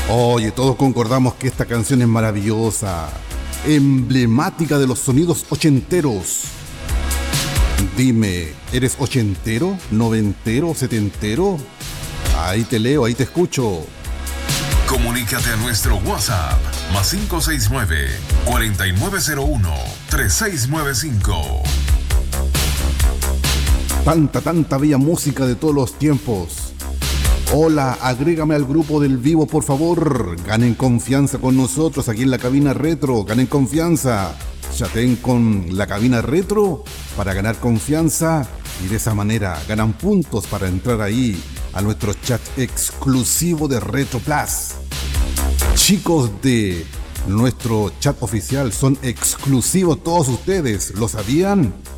Oye, todos concordamos que esta canción es maravillosa, emblemática de los sonidos ochenteros. Dime, ¿eres ochentero, noventero, setentero? Ahí te leo, ahí te escucho. Comunícate a nuestro WhatsApp más 569-4901-3695. Tanta bella música de todos los tiempos. Hola, agrégame al grupo del vivo, por favor. Ganen confianza con nosotros aquí en la cabina retro. Ganen confianza. Chaten con la cabina retro para ganar confianza y de esa manera ganan puntos para entrar ahí a nuestro chat exclusivo de Retro Plus. Chicos de nuestro chat oficial son exclusivos todos ustedes, ¿lo sabían?